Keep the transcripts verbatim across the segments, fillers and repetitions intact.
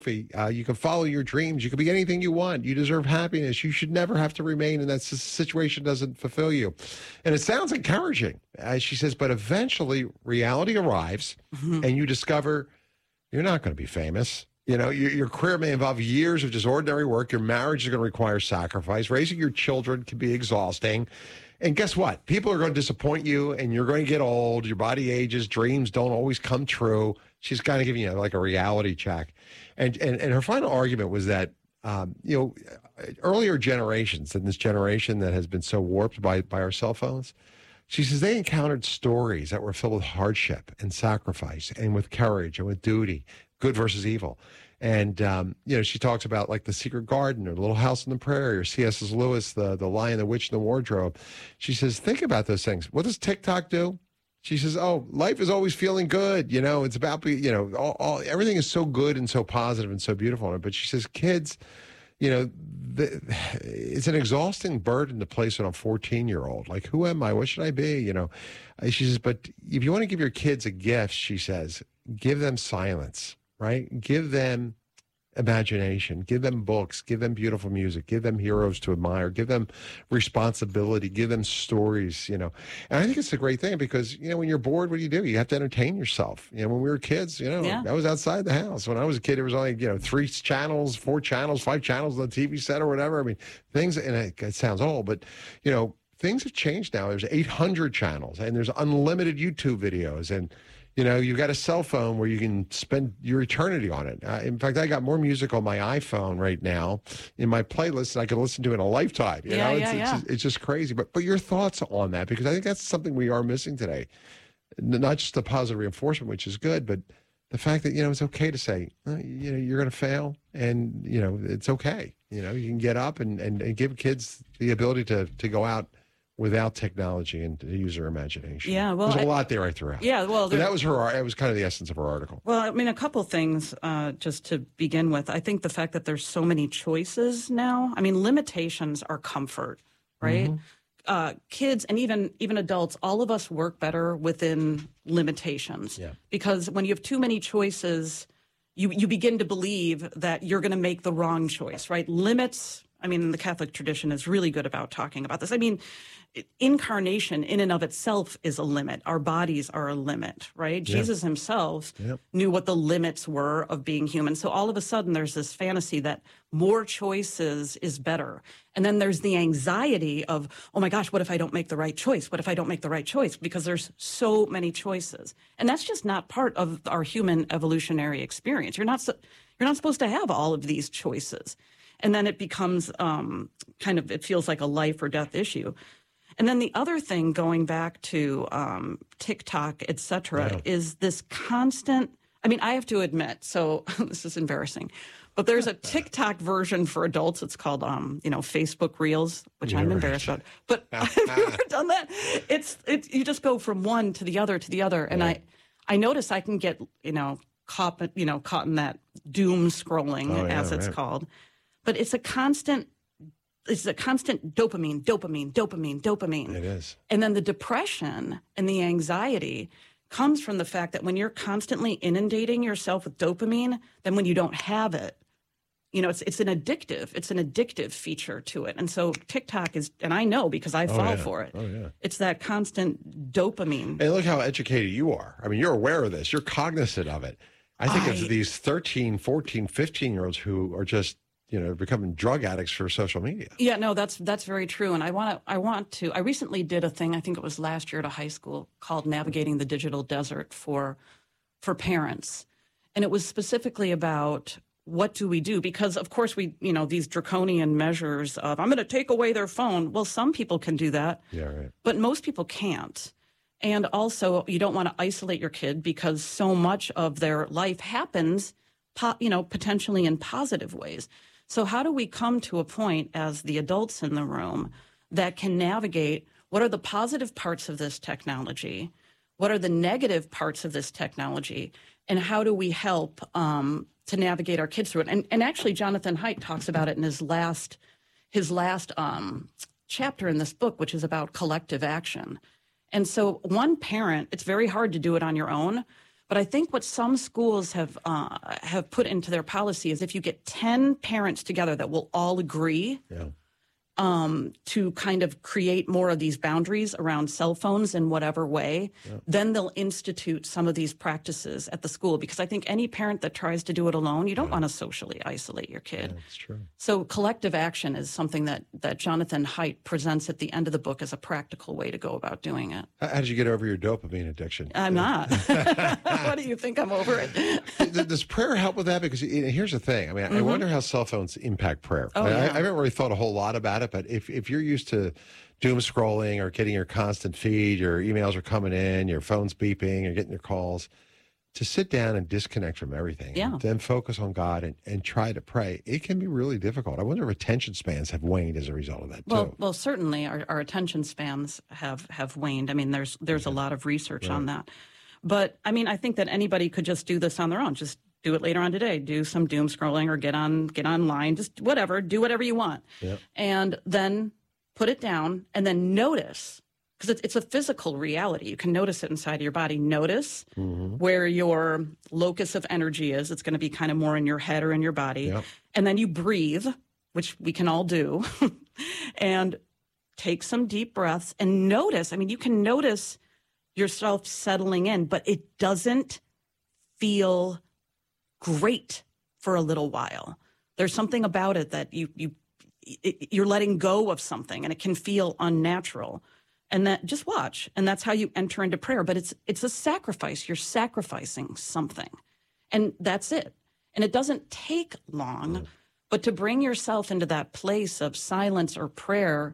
Uh, you can follow your dreams. You can be anything you want. You deserve happiness. You should never have to remain in that situation doesn't fulfill you. And it sounds encouraging, as she says, but eventually reality arrives mm-hmm. and you discover you're not going to be famous. You know, your, your career may involve years of just ordinary work. Your marriage is going to require sacrifice. Raising your children can be exhausting. And guess what? People are going to disappoint you, and you're going to get old. Your body ages. Dreams don't always come true. She's kind of giving you like a reality check. And and, and her final argument was that, um, you know, earlier generations than this generation that has been so warped by, by our cell phones, she says they encountered stories that were filled with hardship and sacrifice and with courage and with duty, good versus evil. And, um, you know, she talks about like The Secret Garden or Little House on the Prairie or C S Lewis, the, the Lion, the Witch, and the Wardrobe. She says, think about those things. What does TikTok do? She says, oh, life is always feeling good. You know, it's about, you know, all, all everything is so good and so positive and so beautiful. But she says, kids, you know, the, it's an exhausting burden to place on a fourteen-year-old. Like, who am I? What should I be? You know, she says, but if you want to give your kids a gift, she says, give them silence. Right? Give them imagination, give them books, give them beautiful music, give them heroes to admire, give them responsibility, give them stories, you know. And I think it's a great thing because, you know, when you're bored, what do you do? You have to entertain yourself. You know, when we were kids, you know, yeah. I was outside the house. When I was a kid, there was only, you know, three channels, four channels, five channels on the T V set or whatever. I mean, things, and it, it sounds old, but, you know, things have changed now. There's eight hundred channels and there's unlimited YouTube videos and, you know, you've got a cell phone where you can spend your eternity on it. Uh, in fact, I got more music on my iPhone right now in my playlist than I could listen to in a lifetime. You yeah, know, yeah, it's, yeah. It's, it's just crazy. But but your thoughts on that, because I think that's something we are missing today. Not just the positive reinforcement, which is good, but the fact that, you know, it's okay to say, oh, you know, you're going to fail and, you know, it's okay. You know, you can get up and, and, and give kids the ability to to go out without technology and to use their imagination. Yeah, well, there's a I, lot there I threw out. Yeah, well, but that was her. It was kind of the essence of her article. Well, I mean, a couple things uh, just to begin with. I think the fact that there's so many choices now. I mean, limitations are comfort, right? Mm-hmm. Uh, kids and even even adults, all of us work better within limitations. Yeah. Because when you have too many choices, you you begin to believe that you're going to make the wrong choice, right? Limits. I mean, the Catholic tradition is really good about talking about this. I mean, incarnation in and of itself is a limit. Our bodies are a limit, right? Yeah. Jesus himself yep. knew what the limits were of being human. So all of a sudden there's this fantasy that more choices is better. And then there's the anxiety of, oh my gosh, what if I don't make the right choice? What if I don't make the right choice? Because there's so many choices. And that's just not part of our human evolutionary experience. You're not, you're not supposed to have all of these choices. And then it becomes um, kind of, it feels like a life or death issue. And then the other thing, going back to um, TikTok, et cetera, yeah. is this constant, I mean, I have to admit, so this is embarrassing, but there's a TikTok version for adults. It's called, um, you know, Facebook Reels, which You're I'm embarrassed right. about. But I've never done that. It's, it's, you just go from one to the other to the other. And yeah. I, I notice I can get, you know, caught, you know, caught in that doom scrolling, oh, as yeah, it's right. called. But it's a constant, it's a constant dopamine, dopamine, dopamine, dopamine. It is. And then the depression and the anxiety comes from the fact that when you're constantly inundating yourself with dopamine, then when you don't have it, you know, it's it's an addictive, it's an addictive feature to it. And so TikTok is, and I know because I fall oh, yeah. for it. Oh, yeah. It's that constant dopamine. And look how educated you are. I mean, you're aware of this. You're cognizant of it. I think I, of these thirteen, fourteen, fifteen-year-olds who are just, you know, becoming drug addicts for social media. Yeah, no, that's that's very true. And I want to, I want to, I recently did a thing, I think it was last year at a high school, called Navigating the Digital Desert for for parents. And it was specifically about what do we do? Because, of course, we, you know, these draconian measures of, I'm going to take away their phone. Well, some people can do that. Yeah, right. But most people can't. And also, you don't want to isolate your kid because so much of their life happens, po- you know, potentially in positive ways. So how do we come to a point as the adults in the room that can navigate what are the positive parts of this technology? What are the negative parts of this technology? And how do we help um, to navigate our kids through it? And, and actually, Jonathan Haidt talks about it in his last, his last um, chapter in this book, which is about collective action. And so one parent, it's very hard to do it on your own, But I think what some schools have uh, have put into their policy is if you get ten parents together that will all agree Yeah. um, to kind of create more of these boundaries around cell phones in whatever way, Yeah. then they'll institute some of these practices at the school. Because I think any parent that tries to do it alone, you don't Yeah. want to socially isolate your kid. Yeah, that's true. So collective action is something that, that Jonathan Haidt presents at the end of the book as a practical way to go about doing it. How how did you get over your dopamine addiction? I'm not. What do you think? I'm over it. Does prayer help with that? Because you know, here's the thing. I mean, I wonder how cell phones impact prayer. Oh, I, yeah. I haven't really thought a whole lot about it, but if, if you're used to doom scrolling or getting your constant feed, your emails are coming in, your phone's beeping, you're getting your calls, to sit down and disconnect from everything, Yeah. and then focus on God and, and try to pray, it can be really difficult. I wonder if attention spans have waned as a result of that, Well, too. well, certainly our, our attention spans have, have waned. I mean, there's there's a lot of research on that. But I mean, I think that anybody could just do this on their own. Just do it later on today. Do some doom scrolling or get on get online. Just whatever. Do whatever you want, Yeah. and then put it down. And then notice, because it's, it's a physical reality. You can notice it inside of your body. Notice Mm-hmm. where your locus of energy is. It's going to be kind of more in your head or in your body. Yep. And then you breathe, which we can all do, and take some deep breaths and notice. I mean, you can notice yourself settling in, but it doesn't feel great for a little while. There's something about it that you you it, you're letting go of something, and it can feel unnatural. And that just watch, and that's how you enter into prayer. But it's it's a sacrifice. You're sacrificing something, and that's it. And it doesn't take long, mm. but to bring yourself into that place of silence or prayer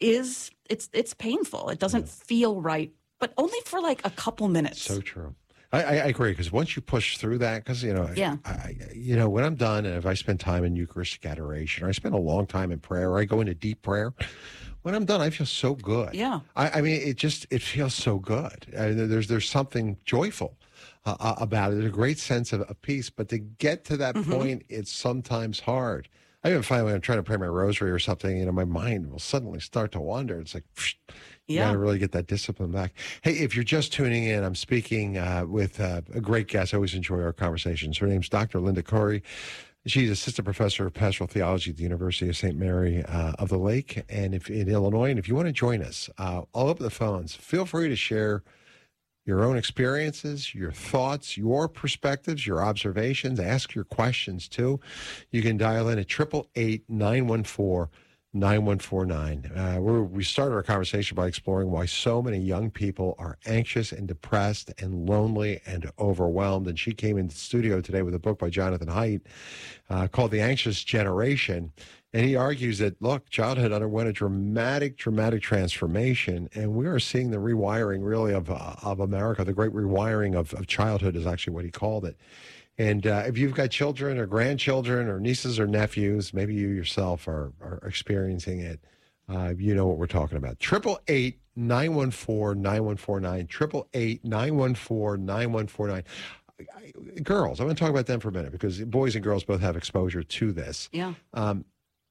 is it's it's painful. It doesn't yeah. feel right, but only for like a couple minutes. So true. I, I agree, because once you push through that, because, you know, yeah. I, you know, when I'm done, and if I spend time in Eucharistic adoration, or I spend a long time in prayer, or I go into deep prayer, when I'm done, I feel so good. Yeah. I, I mean, it just, it feels so good. I mean, there's, there's something joyful uh, about it. There's a great sense of, of peace, but to get to that mm-hmm. point, it's sometimes hard. I even find when I'm trying to pray my rosary or something, you know, my mind will suddenly start to wander. It's like, psh, you yeah. got to really get that discipline back. Hey, if you're just tuning in, I'm speaking uh, with uh, a great guest. I always enjoy our conversations. Her name's Doctor Linda Corey. She's assistant professor of pastoral theology at the University of Saint Mary uh, of the Lake, and if in Illinois. And if you want to join us, uh, I'll open the phones. Feel free to share your own experiences, your thoughts, your perspectives, your observations. Ask your questions, too. You can dial in at eight eight eight, nine one four, nine one four nine. Uh, we're, we started our conversation by exploring why so many young people are anxious and depressed and lonely and overwhelmed. And she came into the studio today with a book by Jonathan Haidt uh, called The Anxious Generation. And he argues that, look, childhood underwent a dramatic, dramatic transformation, and we are seeing the rewiring, really, of uh, of America. The great rewiring of, of childhood is actually what he called it. And uh, if you've got children or grandchildren or nieces or nephews, maybe you yourself are, are experiencing it, uh, you know what we're talking about. eight eight eight, nine one four, nine one four nine, eight eight eight, nine one four, nine one four nine. Girls, I want to talk about them for a minute, because boys and girls both have exposure to this. Yeah. Um,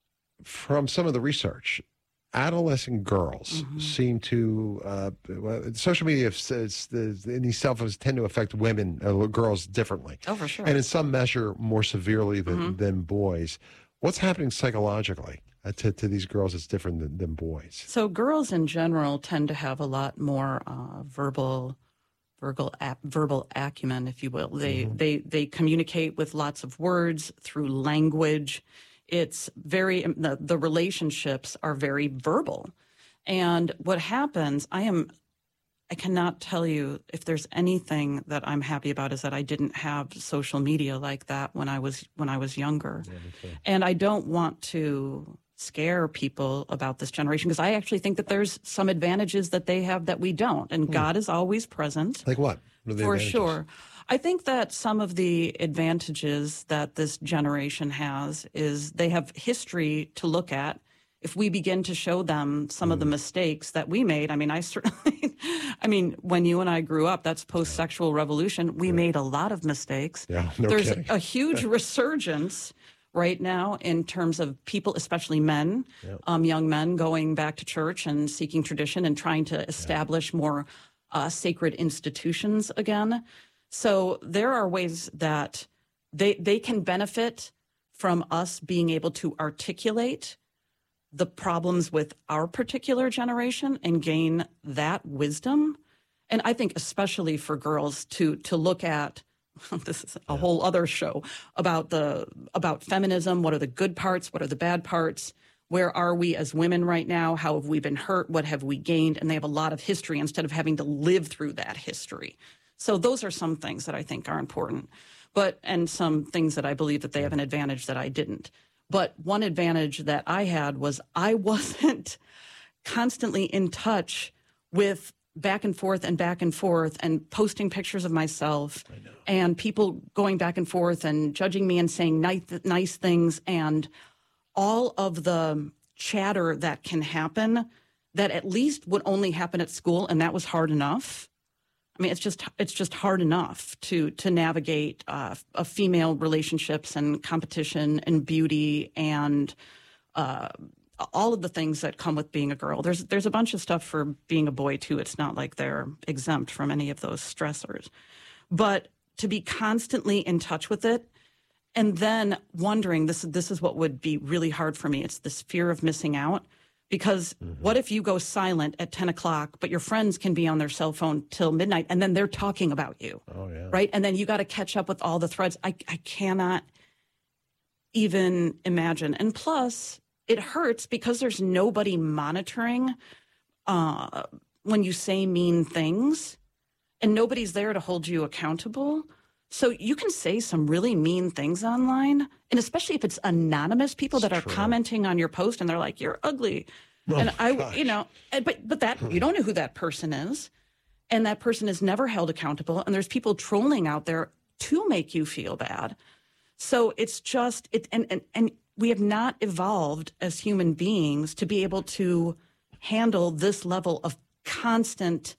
from some of the research, adolescent girls mm-hmm. seem to, uh, well, social media says the, these cell phones tend to affect women, uh, girls differently. Oh, for sure. And in some measure more severely than, mm-hmm. than boys. What's happening psychologically uh, to, to these girls that's different than, than boys? So girls in general tend to have a lot more uh, verbal verbal ap- verbal acumen, if you will. They mm-hmm. they they communicate with lots of words through language. It's very, the, the relationships are very verbal. And what happens, I am, I cannot tell you if there's anything that I'm happy about is that I didn't have social media like that when I was, when I was younger. Yeah, and I don't want to scare people about this generation, because I actually think that there's some advantages that they have that we don't. And hmm. God is always present. Like what? What are the For advantages? sure. I think that some of the advantages that this generation has is they have history to look at. If we begin to show them some mm. of the mistakes that we made, I mean, I certainly, I mean, when you and I grew up, that's post-sexual revolution. We yeah. made a lot of mistakes. Yeah, no There's kidding. a huge resurgence right now in terms of people, especially men, yep. um, young men going back to church and seeking tradition and trying to establish yeah. more uh, sacred institutions again. So there are ways that they they can benefit from us being able to articulate the problems with our particular generation and gain that wisdom. And I think especially for girls to to look at, this is a yeah. whole other show about the about feminism. What are the good parts? What are the bad parts? Where are we as women right now? How have we been hurt? What have we gained? And they have a lot of history instead of having to live through that history. So those are some things that I think are important, but and some things that I believe that they have an advantage that I didn't. But one advantage that I had was I wasn't constantly in touch with back and forth and back and forth and posting pictures of myself and people going back and forth and judging me and saying nice, nice things and all of the chatter that can happen that at least would only happen at school, and that was hard enough. I mean, it's just it's just hard enough to to navigate uh, a female relationships and competition and beauty and uh, all of the things that come with being a girl. There's there's a bunch of stuff for being a boy too. It's not like they're exempt from any of those stressors, but to be constantly in touch with it. And then wondering, this, this is what would be really hard for me. It's this fear of missing out. Because mm-hmm. what if you go silent at ten o'clock, but your friends can be on their cell phone till midnight, and then they're talking about you, oh, yeah. right? And then you got to catch up with all the threads. I, I cannot even imagine. And plus, it hurts because there's nobody monitoring uh, when you say mean things, and nobody's there to hold you accountable. So you can say some really mean things online, and especially if it's anonymous people that are True. commenting on your post and they're like, "You're ugly," oh and I, gosh. you know, but but that you don't know who that person is, and that person is never held accountable. And there's people trolling out there to make you feel bad. So it's just it, and and and we have not evolved as human beings to be able to handle this level of constant,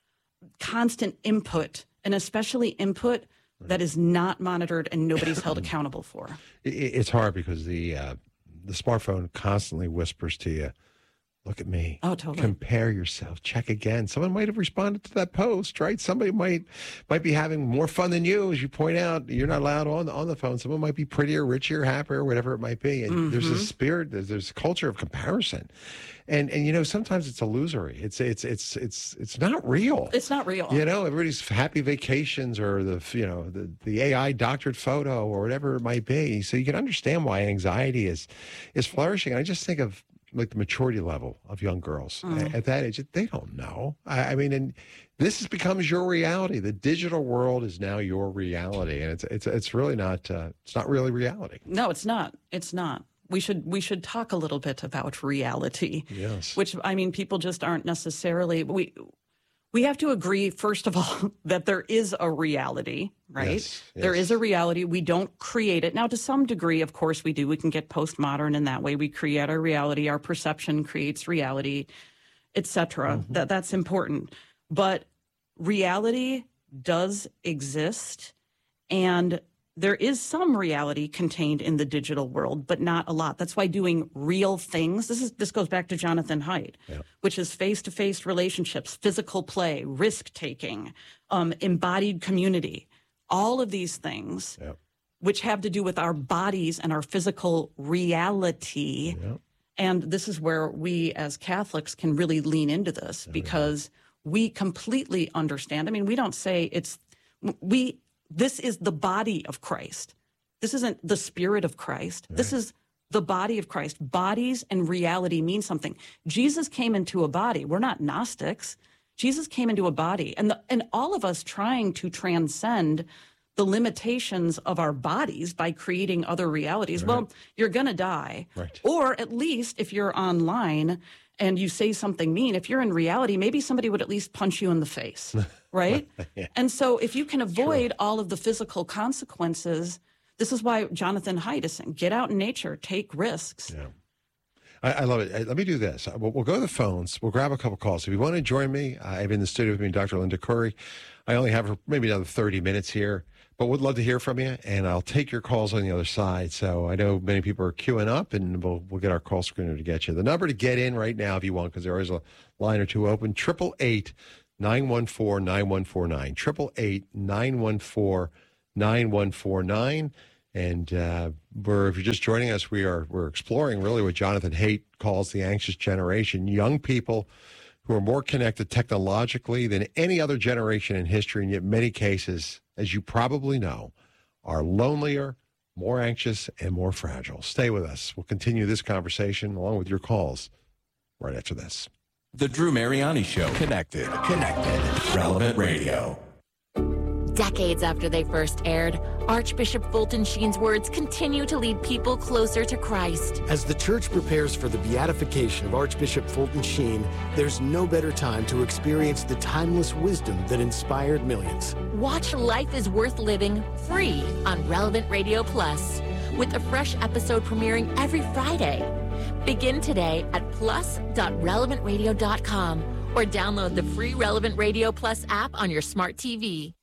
constant input, and especially input that is not monitored and nobody's held accountable for. It's hard because the uh, the smartphone constantly whispers to you, look at me. Oh, totally. Compare yourself. Check again. Someone might have responded to that post, right? Somebody might might be having more fun than you, as you point out. You're not allowed on, on the phone. Someone might be prettier, richer, happier, whatever it might be. And mm-hmm. there's a spirit, there's, there's a culture of comparison. And and you know, sometimes it's illusory. It's it's it's it's it's not real. It's not real. You know, everybody's happy vacations or the you know the, the A I doctored photo or whatever it might be. So you can understand why anxiety is is flourishing. I just think of like the maturity level of young girls mm. at, at that age. They don't know. I, I mean, and this becomes your reality. The digital world is now your reality, and it's it's it's really not uh, it's not really reality. No, it's not. It's not. We should we should talk a little bit about reality. Yes. Which, I mean, people just aren't necessarily we we have to agree, first of all, that there is a reality, right? Yes, yes. There is a reality. We don't create it. Now, to some degree, of course, we do. We can get postmodern in that way. We create our reality. Our perception creates reality, et cetera. Mm-hmm. That that's important. But reality does exist, and there is some reality contained in the digital world, but not a lot. That's why doing real things, this is this goes back to Jonathan Haidt, yeah. which is face-to-face relationships, physical play, risk-taking, um, embodied community, all of these things, yeah. which have to do with our bodies and our physical reality. Yeah. And this is where we as Catholics can really lean into this yeah, because we completely understand. I mean, we don't say it's, we, this is the body of Christ. This isn't the spirit of Christ. Right. This is the body of Christ. Bodies and reality mean something. Jesus came into a body. We're not Gnostics. Jesus came into a body. And, the, and all of us trying to transcend the limitations of our bodies by creating other realities. Right. Well, you're going to die. Right. Or at least if you're online and you say something mean, if you're in reality, maybe somebody would at least punch you in the face, right? yeah. And so if you can avoid True. all of the physical consequences, this is why Jonathan Haidt is saying, get out in nature, take risks. Yeah. I, I love it. Let me do this. We'll, we'll go to the phones. We'll grab a couple calls. If you want to join me, I have in the studio with me Doctor Linda Curry. I only have maybe another thirty minutes here, but would love to hear from you, and I'll take your calls on the other side. So I know many people are queuing up, and we'll we'll get our call screener to get you. The number to get in right now, if you want, because there is a line or two open, triple eight nine one four, nine one four nine. eight eight eight, nine one four, nine one four nine. And uh, we're, if you're just joining us, we are we're exploring really what Jonathan Haidt calls the anxious generation. Young people who are more connected technologically than any other generation in history, and yet in many cases, as you probably know, are lonelier, more anxious, and more fragile. Stay with us. We'll continue this conversation along with your calls right after this. The Drew Mariani Show. Connected. Connected. Relevant Radio. Decades after they first aired, Archbishop Fulton Sheen's words continue to lead people closer to Christ. As the church prepares for the beatification of Archbishop Fulton Sheen, there's no better time to experience the timeless wisdom that inspired millions. Watch Life is Worth Living free on Relevant Radio Plus, with a fresh episode premiering every Friday. Begin today at plus dot relevant radio dot com or download the free Relevant Radio Plus app on your smart T V.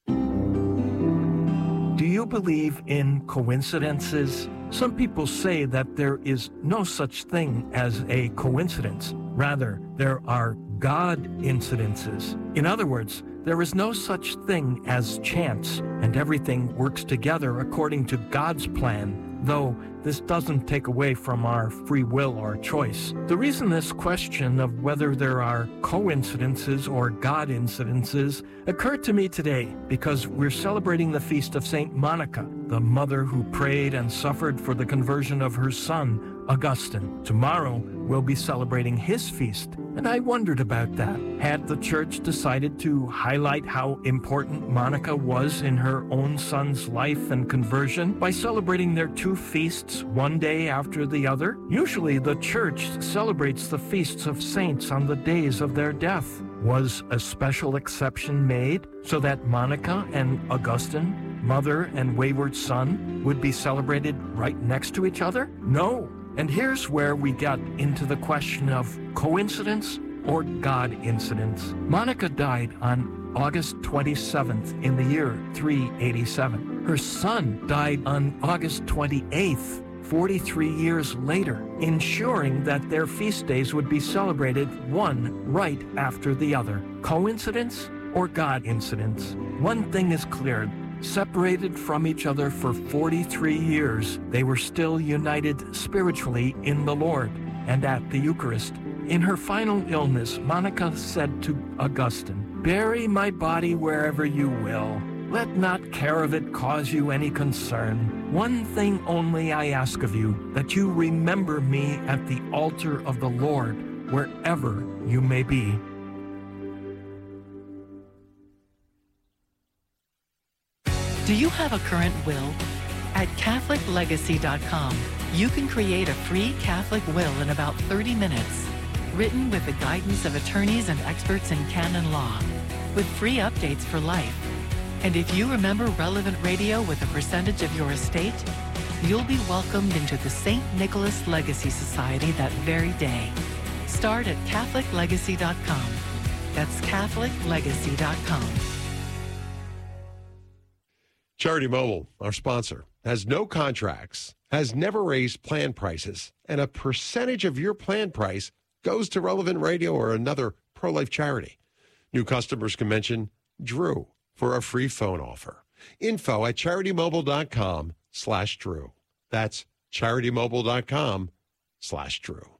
Do you believe in coincidences? Some people say that there is no such thing as a coincidence. Rather, there are God incidences. In other words, there is no such thing as chance, and everything works together according to God's plan, though this doesn't take away from our free will or choice. The reason this question of whether there are coincidences or God incidences occurred to me today because we're celebrating the feast of Saint Monica, the mother who prayed and suffered for the conversion of her son, Augustine. Tomorrow, we'll be celebrating his feast, and I wondered about that. Had the church decided to highlight how important Monica was in her own son's life and conversion by celebrating their two feasts one day after the other? Usually, the church celebrates the feasts of saints on the days of their death. Was a special exception made so that Monica and Augustine, mother and wayward son, would be celebrated right next to each other? No. And here's where we got into the question of coincidence or God incidence. Monica died on August twenty-seventh in the year three eighty-seven. Her son died on August twenty-eighth, forty-three years later, ensuring that their feast days would be celebrated one right after the other. Coincidence or God incidence? One thing is clear. Separated from each other for forty-three years, they were still united spiritually in the Lord and at the Eucharist. In her final illness, Monica said to Augustine, "Bury my body wherever you will. Let not care of it cause you any concern. One thing only I ask of you, that you remember me at the altar of the Lord, wherever you may be." Do you have a current will? At Catholic Legacy dot com, you can create a free Catholic will in about thirty minutes, written with the guidance of attorneys and experts in canon law, with free updates for life. And if you remember Relevant Radio with a percentage of your estate, you'll be welcomed into the Saint Nicholas Legacy Society that very day. Start at Catholic Legacy dot com. That's Catholic Legacy dot com. Charity Mobile, our sponsor, has no contracts, has never raised plan prices, and a percentage of your plan price goes to Relevant Radio or another pro-life charity. New customers can mention Drew for a free phone offer. Info at CharityMobile.com slash Drew. That's CharityMobile.com slash Drew.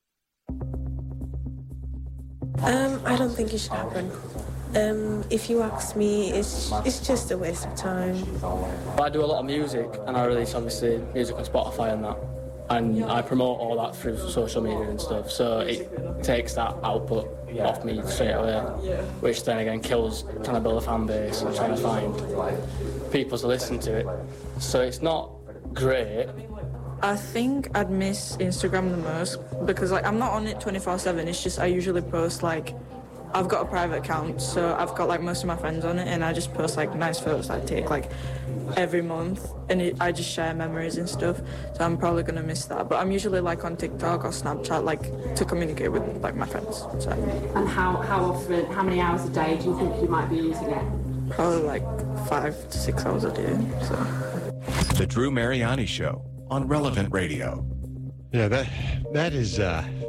Um, I don't think it should happen. Um, if you ask me, it's it's just a waste of time. I do a lot of music, and I release obviously music on Spotify and that, and I promote all that through social media and stuff. So it takes that output off me straight away, which then again kills trying to build a fan base and trying to find people to listen to it. So it's not great. I think I'd miss Instagram the most because like I'm not on it twenty-four seven. It's just I usually post like. I've got a private account, so I've got like most of my friends on it, and I just post like nice photos I take like every month, and it, I just share memories and stuff. So I'm probably gonna miss that. But I'm usually like on TikTok or Snapchat, like to communicate with like my friends. So. And how how often, how many hours a day do you think you might be using it? Probably like five to six hours a day. So. The Drew Mariani Show on Relevant Radio. Yeah, that that is uh,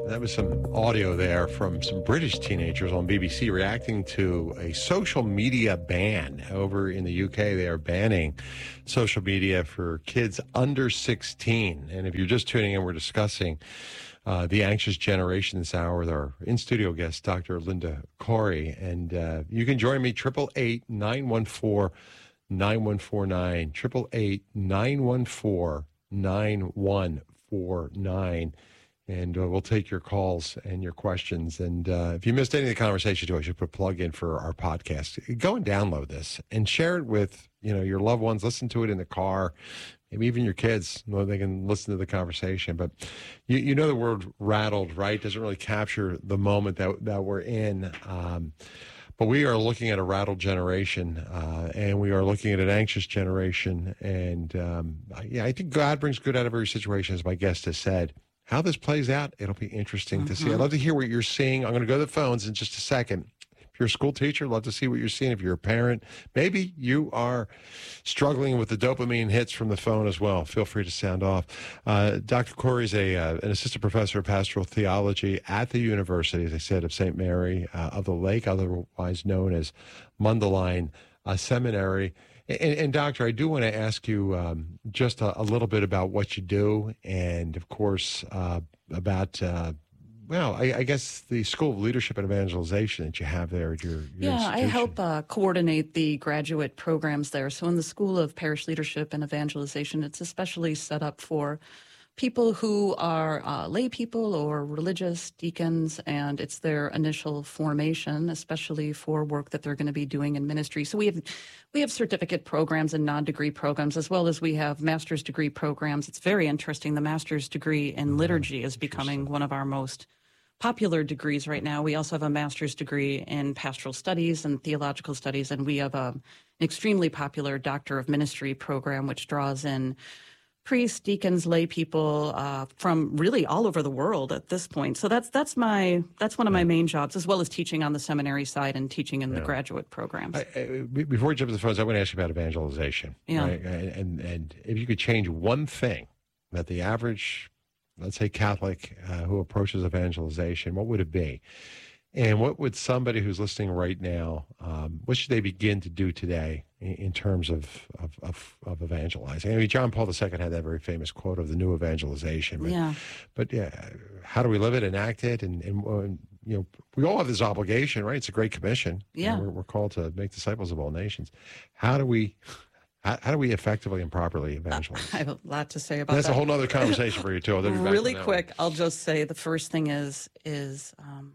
That was some audio there from some British teenagers on B B C reacting to a social media ban. Over in the U K, they are banning social media for kids under sixteen. And if you're just tuning in, we're discussing uh, the anxious generation this hour with our in-studio guest, Doctor Linda Corey. And uh, you can join me, eight eight eight, nine one four, nine one four nine, eight eight eight, nine one four, nine one four nine. And uh, we'll take your calls and your questions. And uh, if you missed any of the conversation, too, I should put a plug in for our podcast. Go and download this and share it with, you know, your loved ones. Listen to it in the car, maybe even your kids. You know, they can listen to the conversation. But you, you know the word rattled, right? Doesn't really capture the moment that that we're in. Um, but we are looking at a rattled generation, uh, and we are looking at an anxious generation. And um, yeah, I think God brings good out of every situation, as my guest has said. How this plays out, it'll be interesting mm-hmm. to see. I'd love to hear what you're seeing. I'm going to go to the phones in just a second. If you're a school teacher, I'd love to see what you're seeing. If you're a parent, maybe you are struggling with the dopamine hits from the phone as well. Feel free to sound off. Uh, Doctor Corey is a, uh, an assistant professor of pastoral theology at the University, as I said, of Saint Mary uh, of the Lake, otherwise known as Mundelein uh, Seminary. And, and Doctor, I do want to ask you um, just a, a little bit about what you do, and of course uh, about uh, well, I, I guess the School of Leadership and Evangelization that you have there at your, your yeah, institution. I help uh, coordinate the graduate programs there. So in the School of Parish Leadership and Evangelization, it's especially set up for people who are uh, lay people or religious deacons, and it's their initial formation, especially for work that they're going to be doing in ministry. So we have we have certificate programs and non-degree programs, as well as we have master's degree programs. It's very interesting. The master's degree in liturgy is becoming one of our most popular degrees right now. We also have a master's degree in pastoral studies and theological studies, and we have a, an extremely popular Doctor of Ministry program, which draws in priests, deacons, lay people uh, from really all over the world at this point. So that's that's my that's one of my main jobs, as well as teaching on the seminary side and teaching in yeah. the graduate programs. I, I, before we jump to the phones, I want to ask you about evangelization. Yeah. Right? And and if you could change one thing that the average, let's say, Catholic uh, who approaches evangelization, what would it be? And what would somebody who's listening right now, um, what should they begin to do today in, in terms of, of, of, of evangelizing? I mean, John Paul the Second had that very famous quote of the new evangelization. But, yeah. But yeah, how do we live it, enact it? And, and, and, you know, we all have this obligation, right? It's a great commission. Yeah. You know, we're, we're called to make disciples of all nations. How do we... How, how do we effectively and properly evangelize? I have a lot to say about That's that. That's a whole other conversation for you, too. Really quick, I'll just say the first thing is, is um,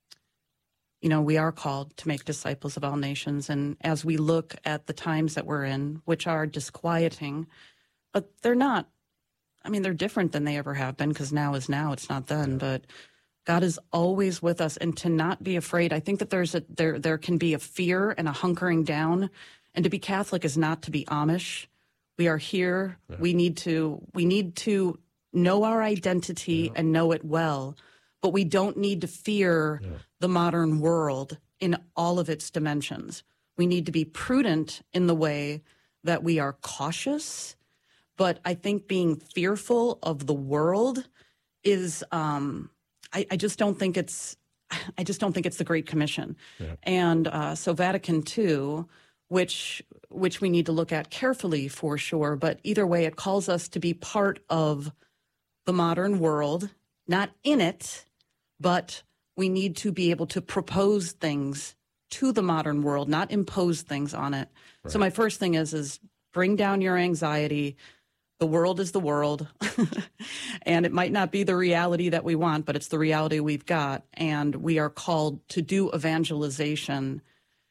you know, we are called to make disciples of all nations. And as we look at the times that we're in, which are disquieting, but they're not, I mean, they're different than they ever have been, because now is now, it's not then. Yeah. But God is always with us, and to not be afraid. I think that there's a there there can be a fear and a hunkering down. And to be Catholic is not to be Amish. We are here. Yeah. We need to we need to know our identity yeah. and know it well. But we don't need to fear yeah. the modern world in all of its dimensions. We need to be prudent in the way that we are cautious. But I think being fearful of the world is, um, I, I just don't think it's, I just don't think it's the Great Commission. Yeah. And uh, so Vatican Two, which which we need to look at carefully for sure. But either way, it calls us to be part of the modern world, not in it, but we need to be able to propose things to the modern world, not impose things on it. Right. So my first thing is, is bring down your anxiety. The world is the world, and it might not be the reality that we want, but it's the reality we've got. And we are called to do evangelization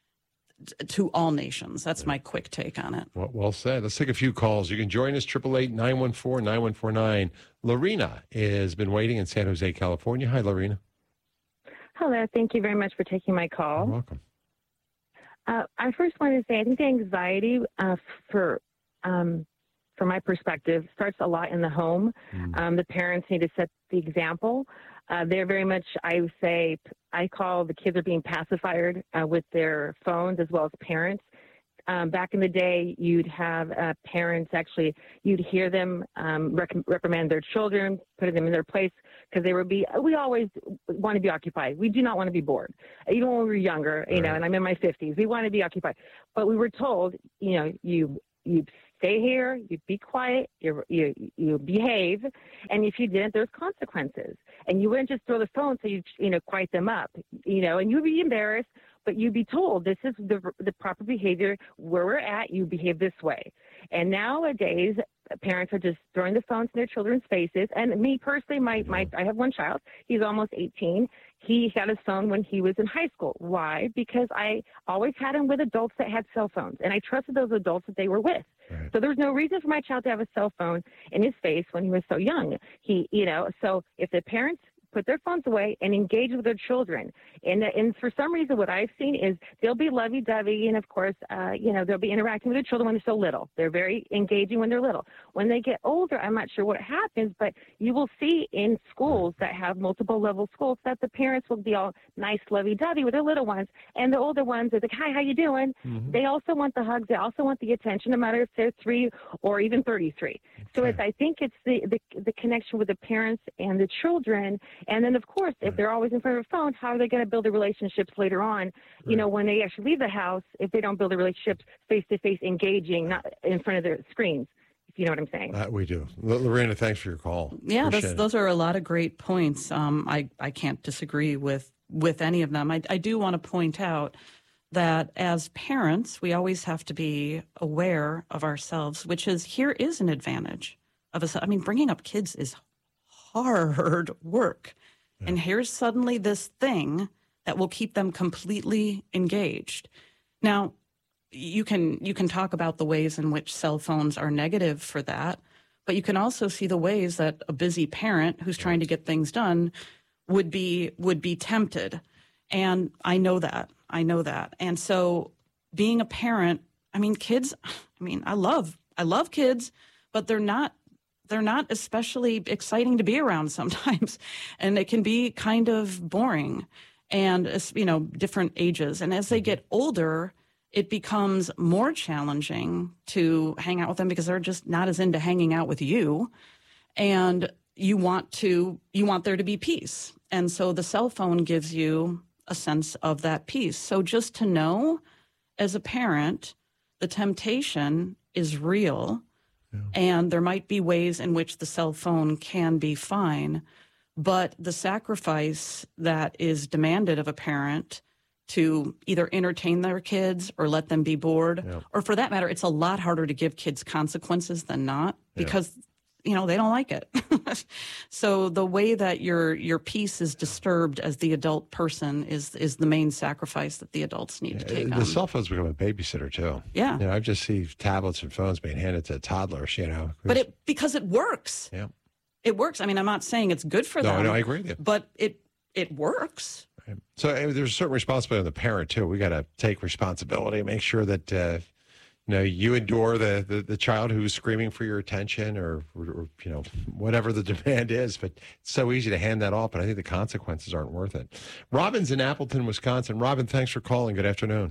to all nations. That's my quick take on it. Well, well said. Let's take a few calls. You can join us, eight eight eight, nine one four, nine one four nine. Lorena has been waiting in San Jose, California. Hi, Lorena. Hello. Thank you very much for taking my call. You're welcome. Uh, I first want to say I think the anxiety uh, for, um, from my perspective, starts a lot in the home. Mm. Um, the parents need to set the example. Uh, they're very much, I would say, I call the kids are being pacified uh, with their phones as well as parents. Um, back in the day, you'd have uh, parents actually, you'd hear them um, rec- reprimand their children, put them in their place, because they would be, we always want to be occupied. We do not want to be bored. Even when we were younger, you Right. know, and I'm in my fifties, we want to be occupied. But we were told, you know, you you stay here, you be quiet, you you you behave, and if you didn't, there's consequences. And you wouldn't just throw the phone so you you know quiet them up, you know, and you'd be embarrassed, but you'd be told this is the the proper behavior where we're at. You behave this way. And nowadays, parents are just throwing the phones in their children's faces. And me personally, my my I have one child. He's almost eighteen. He got his phone when he was in high school. Why? Because I always had him with adults that had cell phones, and I trusted those adults that they were with. Right. So there was no reason for my child to have a cell phone in his face when he was so young. He, you know, so if the parents put their phones away and engage with their children. And, and for some reason, what I've seen is they'll be lovey-dovey, and of course, uh, you know, they'll be interacting with their children when they're so little. They're very engaging when they're little. When they get older, I'm not sure what happens, but you will see in schools that have multiple level schools that the parents will be all nice, lovey-dovey with their little ones, and the older ones are like, hi, how you doing? Mm-hmm. They also want the hugs. They also want the attention, no matter if they're three or even thirty-three. Okay. So it's, I think it's the, the, the connection with the parents and the children. And then, of course, if they're always in front of a phone, how are they going to build the relationships later on? Right. You know, when they actually leave the house, if they don't build the relationships face-to-face, engaging, not in front of their screens, if you know what I'm saying. Uh, we do. L- Lorena, thanks for your call. Yeah, that's, those are a lot of great points. Um, I, I can't disagree with, with any of them. I, I do want to point out that as parents, we always have to be aware of ourselves, which is here is an advantage of us. I mean, bringing up kids is hard work. Yeah. And here's suddenly this thing that will keep them completely engaged. Now, you can you can talk about the ways in which cell phones are negative for that, but you can also see the ways that a busy parent who's trying to get things done would be would be tempted. And I know that. I know that. And so being a parent, I mean, kids, I mean, I love I love kids, but they're not they're not especially exciting to be around sometimes. And it can be kind of boring and, you know, different ages. And as they get older, it becomes more challenging to hang out with them because they're just not as into hanging out with you. And you want to, you want there to be peace. And so the cell phone gives you a sense of that peace. So just to know as a parent, the temptation is real. Yeah. And there might be ways in which the cell phone can be fine, but the sacrifice that is demanded of a parent to either entertain their kids or let them be bored, yeah. or for that matter, it's a lot harder to give kids consequences than not because, yeah. you know, they don't like it. So the way that your your peace is disturbed as the adult person is is the main sacrifice that the adults need yeah, to take the on. The cell phone's become a babysitter too. Yeah. You know, I just see tablets and phones being handed to toddlers, you know. But it because it works. Yeah. It works. I mean, I'm not saying it's good for no, them. No, I agree with you. But it it works. Right. So uh, there's a certain responsibility on the parent too. We got to take responsibility, make sure that uh, you know, you endure the, the, the child who's screaming for your attention or, or, or, you know, whatever the demand is. But it's so easy to hand that off, but I think the consequences aren't worth it. Robin's in Appleton, Wisconsin. Robin, thanks for calling. Good afternoon.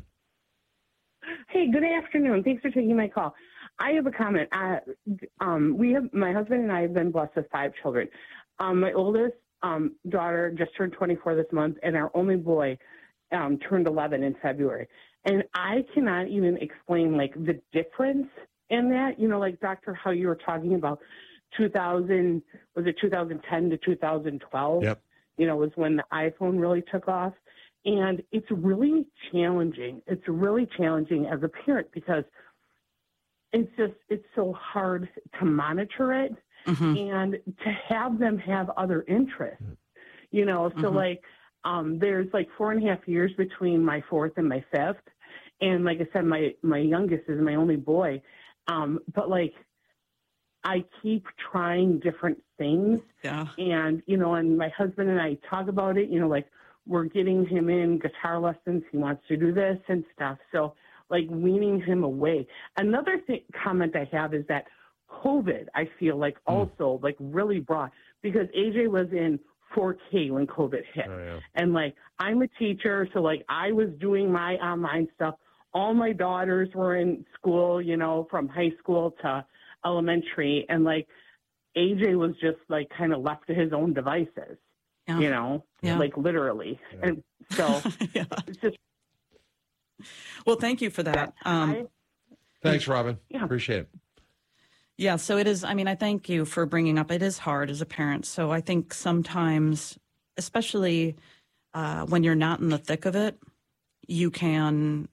Hey, good afternoon. Thanks for taking my call. I have a comment. Uh, um, we have, my husband and I have been blessed with five children. Um, my oldest um, daughter just turned twenty-four this month, and our only boy um, turned eleven in February. And I cannot even explain, like, the difference in that. You know, like, Doctor, how you were talking about two thousand, was it two thousand ten to two thousand twelve? Yep. You know, was when the iPhone really took off. And it's really challenging. It's really challenging as a parent because it's just, it's so hard to monitor it mm-hmm. and to have them have other interests, you know, so mm-hmm. like, um, there's like four and a half years between my fourth and my fifth. And like I said, my, my youngest is my only boy. Um, but like, I keep trying different things yeah. and, you know, and my husband and I talk about it, you know, like we're getting him in guitar lessons. He wants to do this and stuff. So, like weaning him away. Another th- comment I have is that COVID, I feel like also like really brought, because A J was in four K when COVID hit. Oh, yeah. And like, I'm a teacher. So like I was doing my online stuff all my daughters were in school, you know, from high school to elementary, and like A J was just like kind of left to his own devices, yeah. you know, yeah. like literally. Yeah. And so yeah. it's just. Well, thank you for that. Um, I, Thanks, Robin. Yeah. Appreciate it. Yeah, so it is, I mean, I thank you for bringing up, it is hard as a parent. So I think sometimes, especially uh, when you're not in the thick of it, you can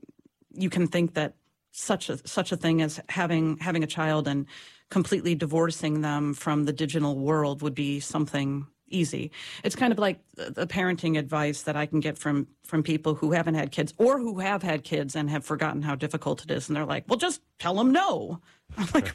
you can think that such a such a thing as having having a child and completely divorcing them from the digital world would be something easy. It's kind of like the parenting advice that I can get from from people who haven't had kids or who have had kids and have forgotten how difficult it is. And they're like, well, just tell them no. I'm like,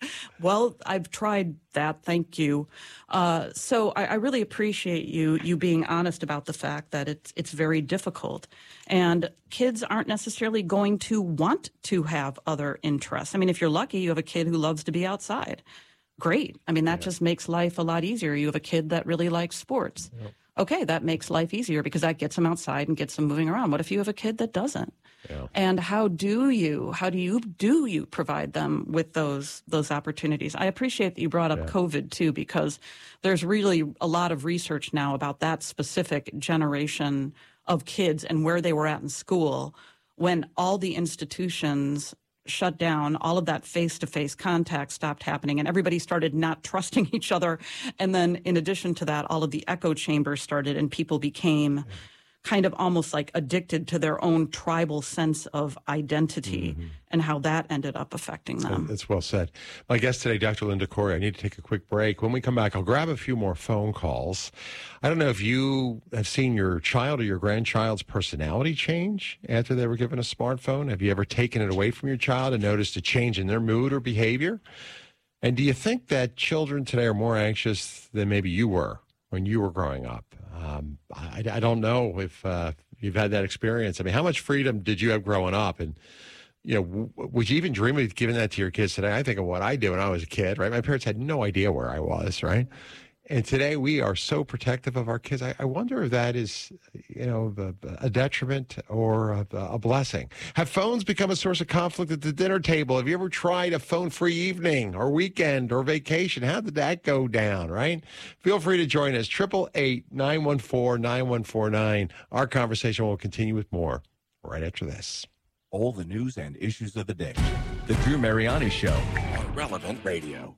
well, I've tried that. Thank you. Uh, so I, I really appreciate you you being honest about the fact that it's it's very difficult. And kids aren't necessarily going to want to have other interests. I mean, if you're lucky, you have a kid who loves to be outside. Great. I mean, that yeah. just makes life a lot easier. You have a kid that really likes sports. Yep. Okay, that makes life easier because that gets them outside and gets them moving around. What if you have a kid that doesn't? Yeah. And how do you, how do you, do you provide them with those those opportunities? I appreciate that you brought up yeah. COVID too, because there's really a lot of research now about that specific generation of kids and where they were at in school when all the institutions shut down, all of that face-to-face contact stopped happening, and everybody started not trusting each other. And then in addition to that, all of the echo chambers started, and people became kind of almost like addicted to their own tribal sense of identity mm-hmm. and how that ended up affecting them. That's well said. My guest today, Doctor Linda Corey. I need to take a quick break. When we come back, I'll grab a few more phone calls. I don't know if you have seen your child or your grandchild's personality change after they were given a smartphone. Have you ever taken it away from your child and noticed a change in their mood or behavior? And do you think that children today are more anxious than maybe you were when you were growing up? Um, I, I don't know if uh, you've had that experience. I mean, how much freedom did you have growing up? And, you know, w- would you even dream of giving that to your kids today? I think of what I did when I was a kid, right? My parents had no idea where I was, right? And today we are so protective of our kids. I, I wonder if that is, you know, a, a detriment or a, a blessing. Have phones become a source of conflict at the dinner table? Have you ever tried a phone-free evening or weekend or vacation? How did that go down, right? Feel free to join us. eight eight eight, nine one four, nine one four nine. Our conversation will continue with more right after this. All the news and issues of the day. The Drew Mariani Show on Relevant Radio.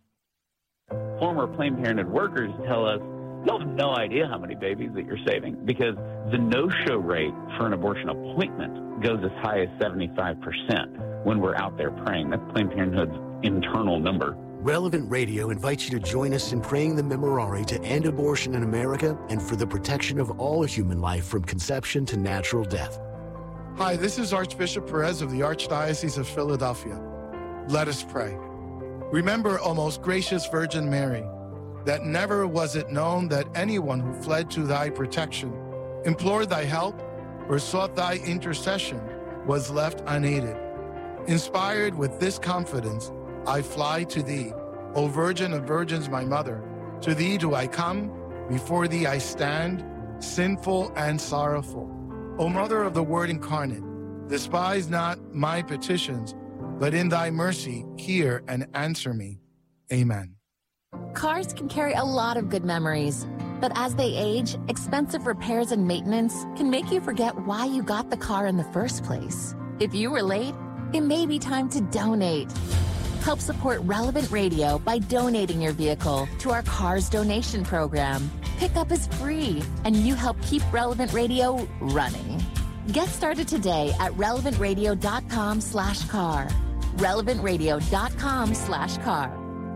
Former Planned Parenthood workers tell us you have no idea how many babies that you're saving because the no-show rate for an abortion appointment goes as high as seventy-five percent when we're out there praying. That's Planned Parenthood's internal number. Relevant Radio invites you to join us in praying the Memorare to end abortion in America and for the protection of all human life from conception to natural death. Hi, this is Archbishop Perez of the Archdiocese of Philadelphia. Let us pray. Remember, O most gracious Virgin Mary, that never was it known that anyone who fled to thy protection, implored thy help, or sought thy intercession was left unaided. Inspired with this confidence, I fly to thee, O Virgin of Virgins, my mother. To thee do I come, before thee I stand, sinful and sorrowful. O Mother of the Word incarnate, despise not my petitions, but in thy mercy, hear and answer me. Amen. Cars can carry a lot of good memories, but as they age, expensive repairs and maintenance can make you forget why you got the car in the first place. If you were late, it may be time to donate. Help support Relevant Radio by donating your vehicle to our Cars Donation Program. Pickup is free, and you help keep Relevant Radio running. Get started today at relevant radio dot com slash car. relevant radio dot com slash car.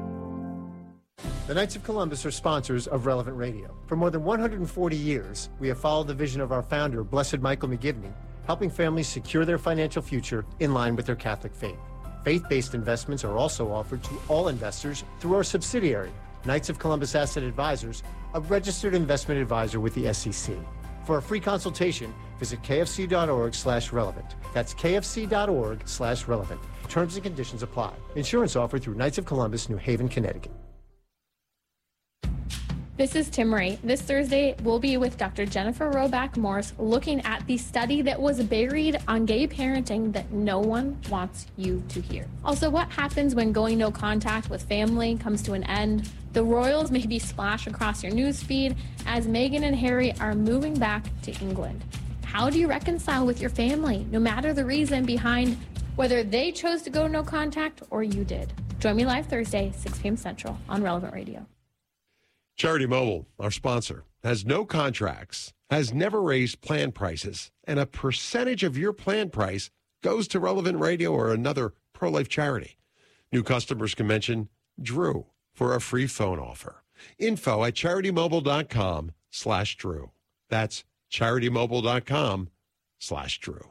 The Knights of Columbus are sponsors of Relevant Radio. For more than one hundred forty years, we have followed the vision of our founder, Blessed Michael McGivney, helping families secure their financial future in line with their Catholic faith. Faith-based investments are also offered to all investors through our subsidiary, Knights of Columbus Asset Advisors, a registered investment advisor with the S E C. For a free consultation, visit kfc.org slash relevant. That's kfc.org slash relevant. Terms and conditions apply. Insurance offered through Knights of Columbus, New Haven, Connecticut. This is Timmery. This Thursday, we'll be with Doctor Jennifer Roback Morse looking at the study that was buried on gay parenting that no one wants you to hear. Also, what happens when going no contact with family comes to an end? The royals maybe splash across your news feed as Meghan and Harry are moving back to England. How do you reconcile with your family, no matter the reason behind whether they chose to go no contact or you did? Join me live Thursday, six p.m. Central on Relevant Radio. Charity Mobile, our sponsor, has no contracts, has never raised plan prices, and a percentage of your plan price goes to Relevant Radio or another pro-life charity. New customers can mention Drew for a free phone offer. Info at charitymobile.com slash Drew. That's charitymobile.com slash Drew.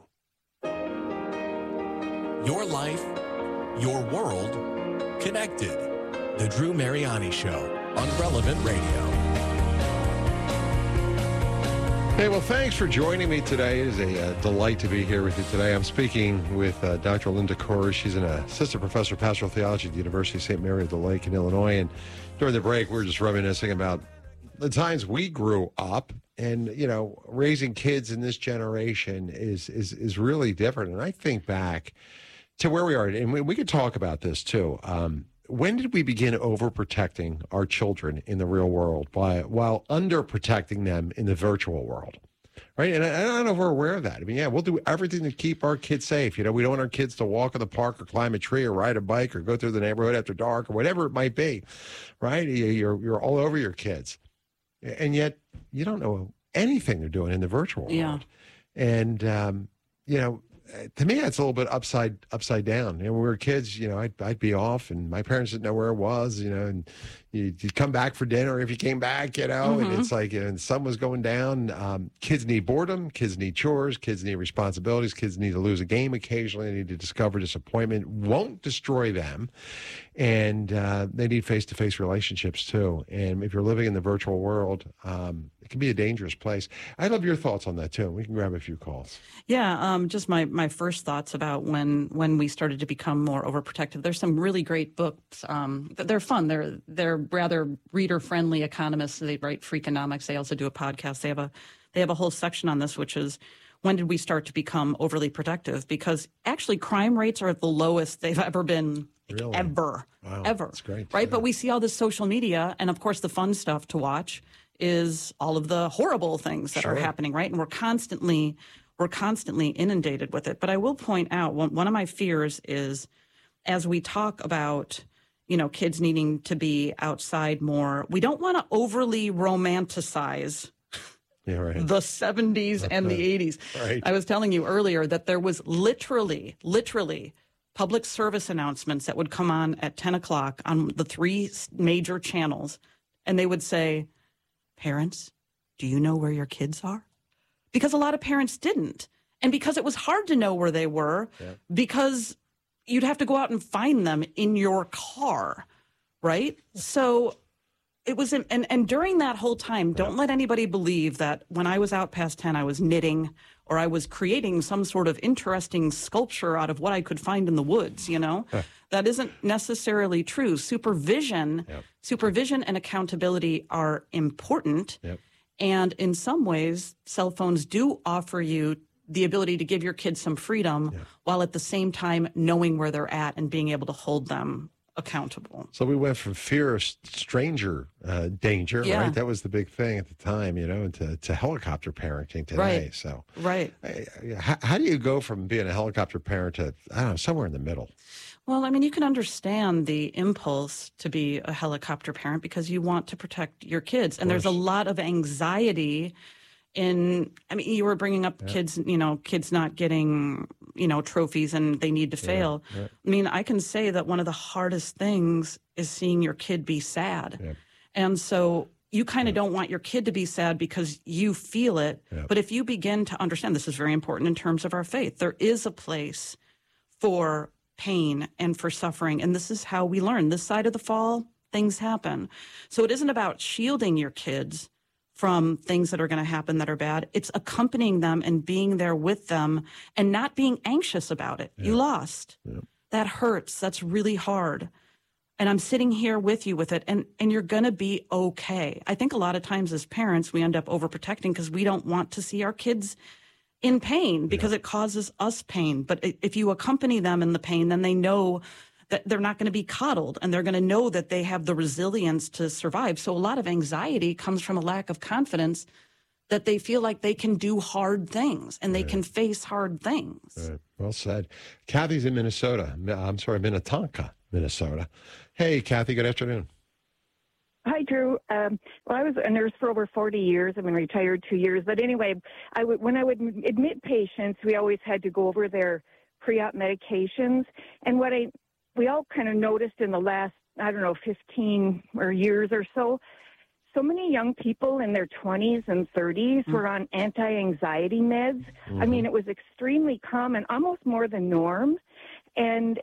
Your life, your world, connected. The Drew Mariani Show on Relevant Radio. Hey, well, thanks for joining me today. It is a uh, delight to be here with you today. I'm speaking with uh, Doctor Linda Kors. She's an assistant professor of pastoral theology at the University of Saint Mary of the Lake in Illinois. And during the break, we were just reminiscing about the times we grew up. And, you know, raising kids in this generation is is is really different. And I think back to where we are, and we, we could talk about this too. Um, when did we begin overprotecting our children in the real world by while underprotecting them in the virtual world? Right? And I, I don't know if we're aware of that. I mean, yeah, we'll do everything to keep our kids safe. You know, we don't want our kids to walk in the park or climb a tree or ride a bike or go through the neighborhood after dark or whatever it might be. Right? You're, you're all over your kids. And yet you don't know anything they're doing in the virtual world. Yeah. And, um, you know, to me, it's a little bit upside upside down. And when we were kids, you know, I'd, I'd be off and my parents didn't know where it was, you know, and you'd, you'd come back for dinner if you came back, you know, Mm-hmm. and it's like, and the sun was going down. Um, kids need boredom. Kids need chores. Kids need responsibilities. Kids need to lose a game occasionally. They need to discover disappointment. Won't destroy them. And uh, they need face-to-face relationships, too. And if you're living in the virtual world, um, it can be a dangerous place. I love your thoughts on that, too. We can grab a few calls. Yeah, um, just my, my first thoughts about when when we started to become more overprotective. There's some really great books. Um, they're fun. They're they're rather reader-friendly economists. They write Freakonomics. They also do a podcast. They have a they have a whole section on this, which is when did we start to become overly protective? Because actually, crime rates are at the lowest they've ever been. Really? Ever, Wow, ever. that's great. Right? Yeah. But we see all this social media, and of course, the fun stuff to watch is all of the horrible things that Sure. are happening, right? And we're constantly, we're constantly inundated with it. But I will point out one, one of my fears is, as we talk about, you know, kids needing to be outside more, we don't want to overly romanticize Yeah, right. the seventies and the eighties. Right. I was telling you earlier that there was literally, literally public service announcements that would come on at ten o'clock on the three major channels, and they would say, parents, do you know where your kids are? Because a lot of parents didn't. And because it was hard to know where they were, Yeah. because you'd have to go out and find them in your car, right? So it was, and, and during that whole time, don't let anybody believe that when I was out past ten, I was knitting or I was creating some sort of interesting sculpture out of what I could find in the woods, you know? That isn't necessarily true. Supervision, Yep. supervision and accountability are important. Yep. And in some ways, cell phones do offer you the ability to give your kids some freedom while at the same time knowing where they're at and being able to hold them accountable. So we went from fear of stranger uh, danger, Yeah. right? That was the big thing at the time, you know, to, to helicopter parenting today. Right. So Right. how, how do you go from being a helicopter parent to, I don't know, somewhere in the middle? Well, I mean, you can understand the impulse to be a helicopter parent because you want to protect your kids. And there's a lot of anxiety in, I mean, you were bringing up Yeah. kids, you know, kids not getting, you know, trophies and they need to fail. yeah. I mean, I can say that one of the hardest things is seeing your kid be sad. Yeah. And so you kind of don't want your kid to be sad because you feel it. Yeah. But if you begin to understand, this is very important in terms of our faith, there is a place for pain and for suffering. And this is how we learn. This side of the fall, things happen. So it isn't about shielding your kids from things that are going to happen that are bad. It's accompanying them and being there with them and not being anxious about it. You lost. That hurts. That's really hard. and I'm sitting here with you with it, and, and you're going to be okay. I think a lot of times as parents, we end up overprotecting because we don't want to see our kids in pain because yeah. it causes us pain. But if you accompany them in the pain, then they know that they're not going to be coddled, and they're going to know that they have the resilience to survive. So a lot of anxiety comes from a lack of confidence that they feel like they can do hard things and they right. can face hard things. Right. Well said. Kathy's in Minnesota. I'm sorry, Minnetonka, Minnesota. Hey, Kathy, good afternoon. Hi, Drew. Um, well, I was a nurse for over forty years. I've been retired two years. But anyway, I would, when I would admit patients, we always had to go over their pre-op medications. And what I we all kind of noticed in the last, I don't know, fifteen or years or so, so many young people in their twenties and thirties mm-hmm. were on anti-anxiety meds. Mm-hmm. I mean, it was extremely common, almost more than norm. And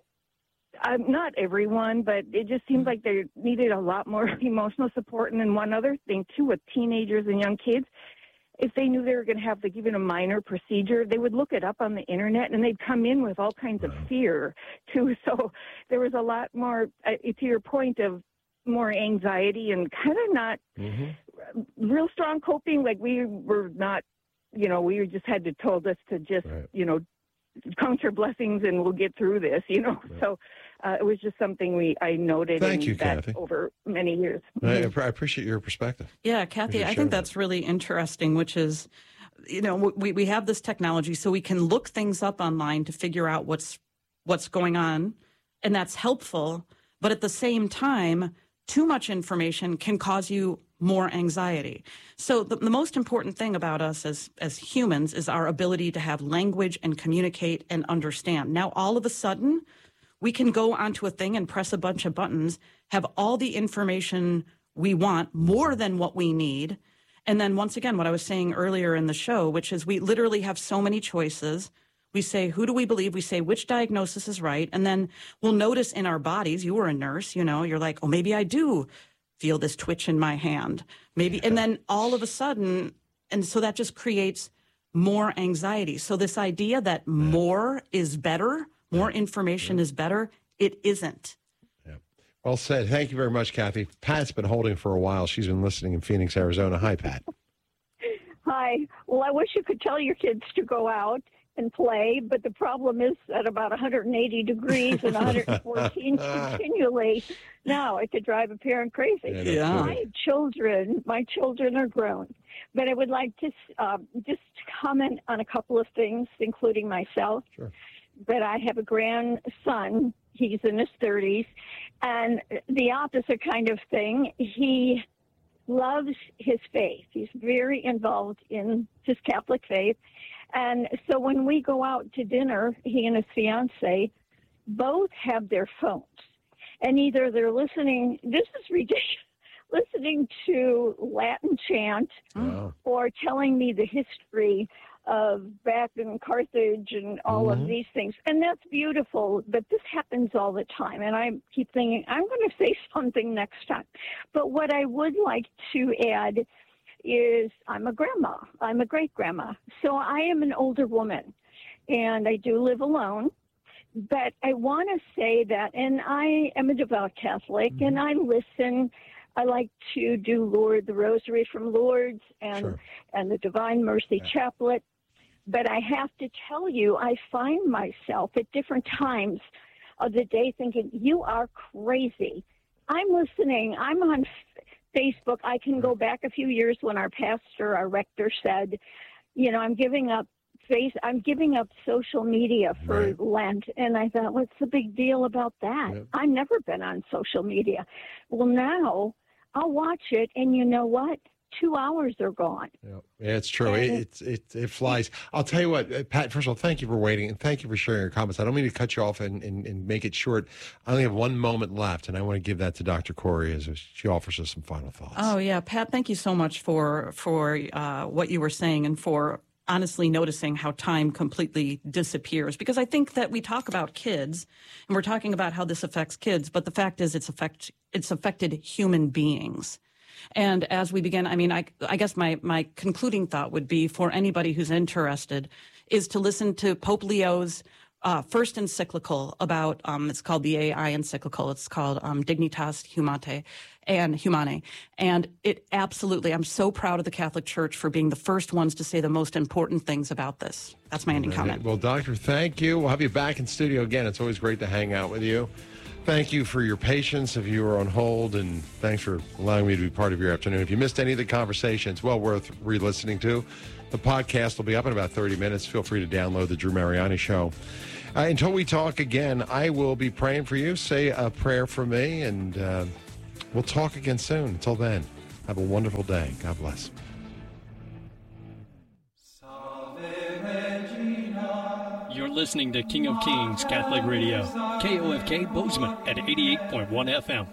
Um, not everyone, but it just seems like they needed a lot more emotional support. And then one other thing, too, with teenagers and young kids, if they knew they were going to have like even a minor procedure, they would look it up on the internet, and they'd come in with all kinds of fear, too. So there was a lot more, uh, to your point, of more anxiety and kind of not mm-hmm. real strong coping. Like we were not, you know, we just had to told us to just, right. you know, count your blessings and we'll get through this, you know. Right. So uh, it was just something we I noted Thank in you, that Kathy. over many years. I, I appreciate your perspective. Yeah, Kathy, I think that's that. really interesting, which is, you know, we, we have this technology so we can look things up online to figure out what's what's going on, and that's helpful. But at the same time, too much information can cause you more anxiety. So the, the most important thing about us as, as humans is our ability to have language and communicate and understand. Now, all of a sudden, we can go onto a thing and press a bunch of buttons, have all the information we want, more than what we need. And then once again, what I was saying earlier in the show, which is we literally have so many choices. We say, who do we believe? We say, which diagnosis is right? And then we'll notice in our bodies, you were a nurse, you know, you're like, oh, maybe I do feel this twitch in my hand, maybe. Yeah. And then all of a sudden, and so that just creates more anxiety. So this idea that yeah. more is better, more yeah. information yeah. is better, it isn't. Yeah. Well said. Thank you very much, Kathy. Pat's been holding for a while. She's been listening in Phoenix, Arizona. Hi, Pat. Hi. Well, I wish you could tell your kids to go out and play, but the problem is at about one hundred eighty degrees and one hundred fourteen continually. Now it could drive a parent crazy. Yeah. My children, my children are grown, but I would like to uh, just comment on a couple of things, including myself. Sure. But I have a grandson. He's in his thirties, and the opposite kind of thing. He loves his faith. He's very involved in his Catholic faith. And so when we go out to dinner, he and his fiance both have their phones. And either they're listening, this is ridiculous, listening to Latin chant oh. or telling me the history of back in Carthage and all mm-hmm. of these things. And that's beautiful, but this happens all the time. And I keep thinking, I'm going to say something next time. But what I would like to add is I'm a grandma. I'm a great-grandma. So I am an older woman, and I do live alone. But I want to say that, and I am a devout Catholic, mm-hmm. and I listen. I like to do Lord, the Rosary from Lourdes and, sure. and the Divine Mercy yeah. Chaplet. But I have to tell you, I find myself at different times of the day thinking, you are crazy. I'm listening. I'm on Facebook. I can go back a few years when our pastor, our rector said, you know, I'm giving up face, I'm giving up social media for right. Lent. And I thought, what's the big deal about that? Yep. I've never been on social media. Well, now I'll watch it, and you know what? Two hours are gone. Yeah, it's true. It, it, it, it flies. I'll tell you what, Pat, first of all, thank you for waiting, and thank you for sharing your comments. I don't mean to cut you off and, and, and make it short. I only have one moment left, and I want to give that to Doctor Corey as she offers us some final thoughts. Oh, yeah. Pat, thank you so much for, for uh, what you were saying and for honestly noticing how time completely disappears. Because I think that we talk about kids, and we're talking about how this affects kids, but the fact is it's affect it's affected human beings. And as we begin, I mean, I, I guess my, my concluding thought would be for anybody who's interested is to listen to Pope Leo's uh, first encyclical about, um, it's called the A I encyclical. It's called um, Dignitas Humanae and Humanae. And it absolutely, I'm so proud of the Catholic Church for being the first ones to say the most important things about this. That's my ending comment. Well, Doctor, thank you. We'll have you back in studio again. It's always great to hang out with you. Thank you for your patience if you were on hold, and thanks for allowing me to be part of your afternoon. If you missed any of the conversation, it's well worth re-listening to. The podcast will be up in about thirty minutes. Feel free to download the Drew Mariani Show. Uh, until we talk again, I will be praying for you. Say a prayer for me, and uh, we'll talk again soon. Until then, have a wonderful day. God bless. You're listening to King of Kings Catholic Radio, K O F K Bozeman at eighty-eight point one F M.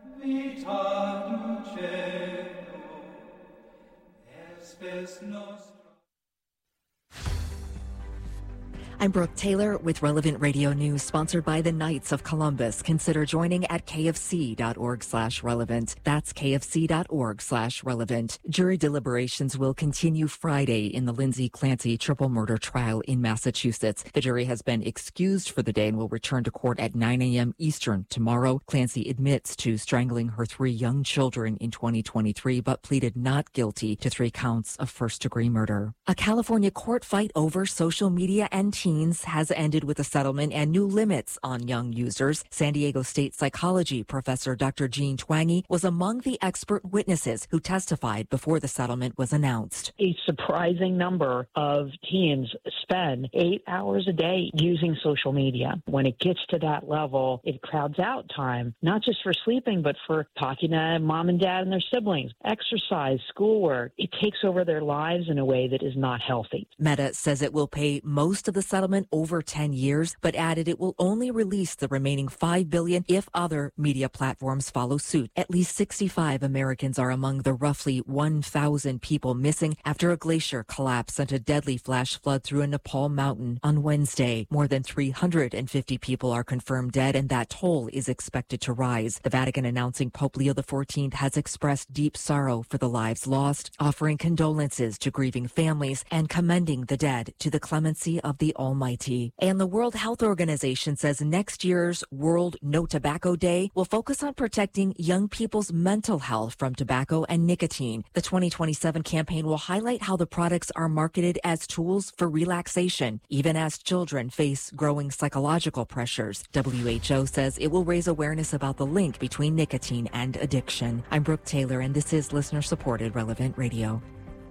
I'm Brooke Taylor with Relevant Radio News, sponsored by the Knights of Columbus. Consider joining at kfc.org slash relevant. That's kfc.org slash relevant. Jury deliberations will continue Friday in the Lindsay Clancy triple murder trial in Massachusetts. The jury has been excused for the day and will return to court at nine a.m. Eastern tomorrow. Clancy admits to strangling her three young children in twenty twenty-three, but pleaded not guilty to three counts of first-degree murder. A California court fight over social media and teens has ended with a settlement and new limits on young users. San Diego State psychology professor Doctor Jean Twangy was among the expert witnesses who testified before the settlement was announced. A surprising number of teens spend eight hours a day using social media. When it gets to that level, it crowds out time, not just for sleeping, but for talking to mom and dad and their siblings, exercise, schoolwork. It takes over their lives in a way that is not healthy. Meta says it will pay most of the settlement over ten years, but added it will only release the remaining five billion dollars if other media platforms follow suit. At least sixty-five Americans are among the roughly one thousand people missing after a glacier collapse sent a deadly flash flood through a Nepal mountain on Wednesday. More than three hundred fifty people are confirmed dead, and that toll is expected to rise. The Vatican announcing Pope Leo the fourteenth has expressed deep sorrow for the lives lost, offering condolences to grieving families and commending the dead to the clemency of the Almighty. And the World Health Organization says next year's World No Tobacco Day will focus on protecting young people's mental health from tobacco and nicotine. The twenty twenty-seven campaign will highlight how the products are marketed as tools for relaxation, even as children face growing psychological pressures. W H O says it will raise awareness about the link between nicotine and addiction. I'm Brooke Taylor, and this is listener-supported Relevant Radio.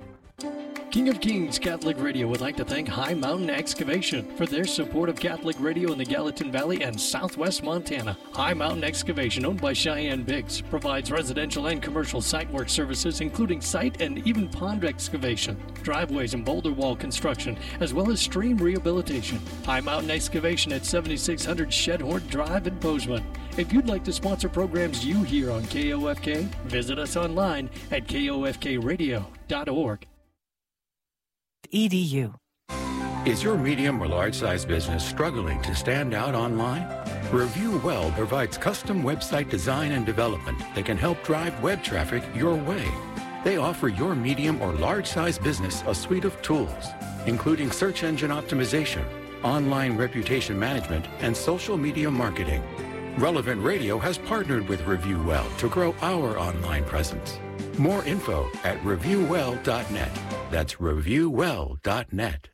King of Kings Catholic Radio would like to thank High Mountain Excavation for their support of Catholic radio in the Gallatin Valley and southwest Montana. High Mountain Excavation, owned by Cheyenne Biggs, provides residential and commercial site work services, including site and even pond excavation, driveways and boulder wall construction, as well as stream rehabilitation. High Mountain Excavation at seventy-six hundred Shedhorn Drive in Bozeman. If you'd like to sponsor programs you hear on K O F K, visit us online at k o f k radio dot org. E D U. Is your medium or large size business struggling to stand out online? Review Well provides custom website design and development that can help drive web traffic your way. They offer your medium or large size business a suite of tools, including search engine optimization, online reputation management, and social media marketing. Relevant Radio has partnered with Review Well to grow our online presence. More info at review well dot net. That's review well dot net.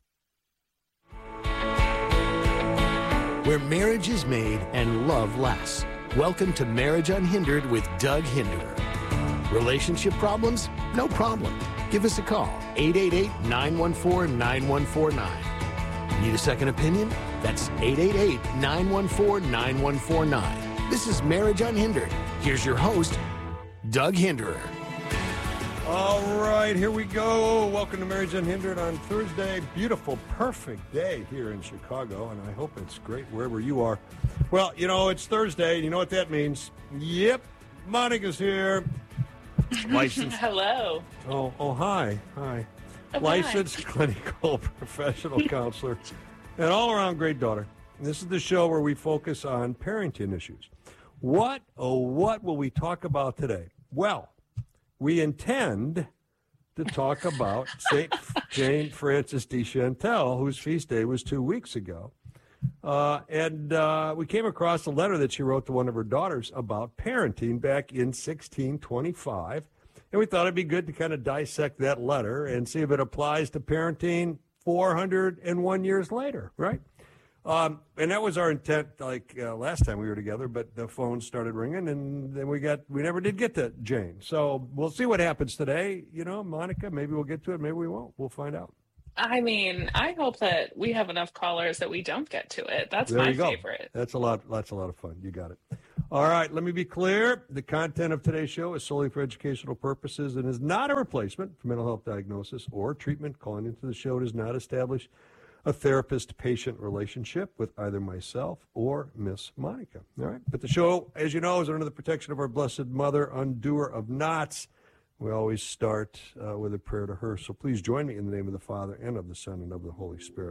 Where marriage is made and love lasts. Welcome to Marriage Unhindered with Doug Hinderer. Relationship problems? No problem. Give us a call, eight eight eight, nine one four, nine one four nine. Need a second opinion? That's eight eight eight, nine one four, nine one four nine. This is Marriage Unhindered. Here's your host, Doug Hinderer. All right, here we go. Welcome to Marriage Unhindered on Thursday. Beautiful, perfect day here in Chicago, and I hope it's great wherever you are. Well, you know, it's Thursday. You know what that means. Yep, Monica's here. Licensed. Hello. Oh, oh, hi. Hi. Oh, Licensed hi. clinical professional counselor and all-around great daughter. This is the show where we focus on parenting issues. What, oh, what will we talk about today? Well, we intend to talk about Saint Jane Frances de Chantal, whose feast day was two weeks ago. Uh, and uh, we came across a letter that she wrote to one of her daughters about parenting back in sixteen twenty-five. And we thought it'd be good to kind of dissect that letter and see if it applies to parenting four hundred one years later, right? Um, and that was our intent, like uh, last time we were together, but the phone started ringing, and then we got we never did get to Jane. So we'll see what happens today. You know, Monica, maybe we'll get to it, maybe we won't. We'll find out. I mean, I hope that we have enough callers that we don't get to it. That's There my you go. favorite. That's a lot. That's a lot of fun. You got it. All right. Let me be clear. The content of today's show is solely for educational purposes and is not a replacement for mental health diagnosis or treatment. Calling into the show does not establish a therapist-patient relationship with either myself or Miss Monica. All right. But the show, as you know, is under the protection of our Blessed Mother, undoer of knots. We always start uh, with a prayer to her. So please join me in the name of the Father and of the Son and of the Holy Spirit.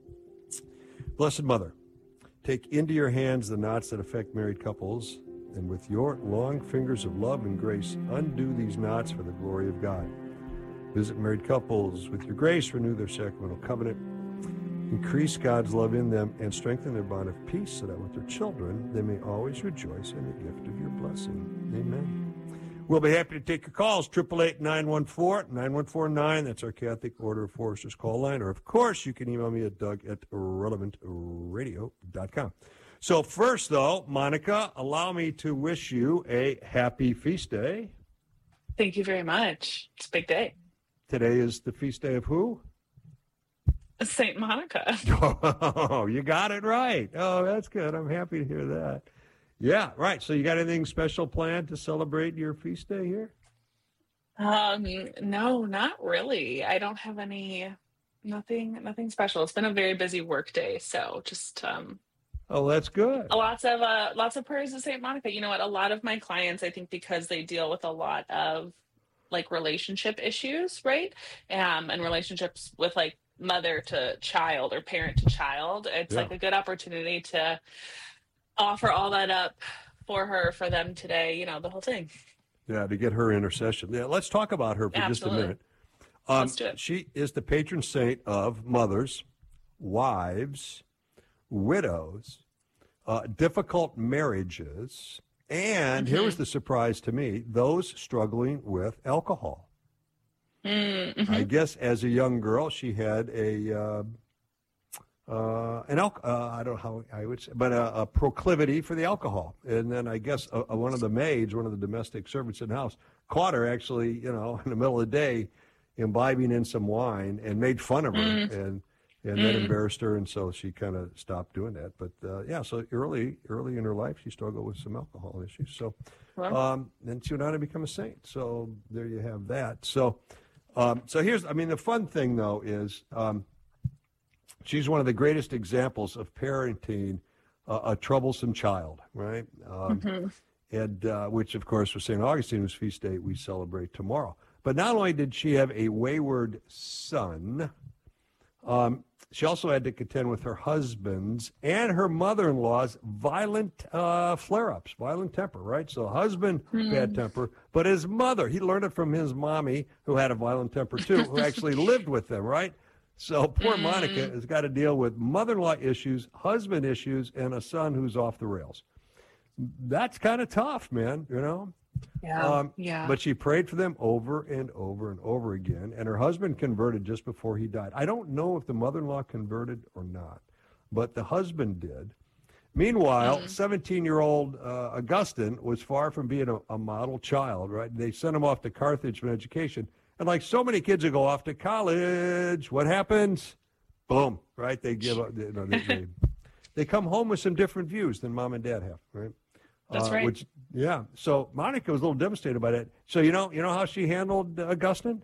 Blessed Mother, take into your hands the knots that affect married couples, and with your long fingers of love and grace, undo these knots for the glory of God. Visit married couples with your grace, renew their sacramental covenant, increase God's love in them, and strengthen their bond of peace so that with their children they may always rejoice in the gift of your blessing. Amen. We'll be happy to take your calls, eight eight eight, nine one four, nine one four nine. That's our Catholic Order of Foresters call line. Or, of course, you can email me at doug at relevant radio dot com. So first, though, Monica, allow me to wish you a happy feast day. Thank you very much. It's a big day. Today is the feast day of who? Saint Monica. Oh, you got it right. Oh, that's good. I'm happy to hear that. Yeah, right. So you got anything special planned to celebrate your feast day here? Um, no, not really. I don't have any, nothing, nothing special. It's been a very busy work day, so just um. Oh, that's good. Lots of uh, lots of prayers to Saint Monica. You know what? A lot of my clients, I think, because they deal with a lot of like relationship issues, right? Um, and relationships with like mother to child or parent to child. It's Yeah. like a good opportunity to offer all that up for her, for them today, you know, the whole thing. Yeah, to get her intercession. Yeah, let's talk about her for just a Absolutely. minute. Um, Let's do it. She is the patron saint of mothers, wives, widows, uh, difficult marriages, and here was the surprise to me, those struggling with alcohol. Mm-hmm. I guess as a young girl, she had a uh, uh, an al- uh, I don't know how I would say, but a, a proclivity for the alcohol. And then I guess uh, uh, one of the maids, one of the domestic servants in the house, caught her actually, you know, in the middle of the day, imbibing in some wine and made fun of her, Mm. and and that Mm. embarrassed her, and so she kind of stopped doing that. But uh, yeah, so early early in her life, she struggled with some alcohol issues. So Well. um, then she went on to become a saint. So there you have that. So. Um, so here's, I mean, the fun thing, though, is um, she's one of the greatest examples of parenting uh, a troublesome child, right? Um, Mhm. And uh, which, of course, for Saint Augustine, whose feast day we celebrate tomorrow. But not only did she have a wayward son, um, she also had to contend with her husband's and her mother-in-law's violent uh, flare-ups, violent temper, right? So husband, Hmm. bad temper, but his mother, he learned it from his mommy, who had a violent temper too, who actually lived with them, right? So poor Monica has got to deal with mother-in-law issues, husband issues, and a son who's off the rails. That's kind of tough, man, you know? Yeah, Um, yeah. But she prayed for them over and over and over again, and her husband converted just before he died. I don't know if the mother-in-law converted or not, but the husband did. Meanwhile, seventeen-year-old uh, Augustine was far from being a, a model child, right? They sent him off to Carthage for an education, and like so many kids who go off to college, what happens? Boom, right? They give up. You know, they, they, they come home with some different views than mom and dad have, right? That's Uh, right. Which, yeah. So Monica was a little devastated by that. So you know, you know how she handled uh, Augustine?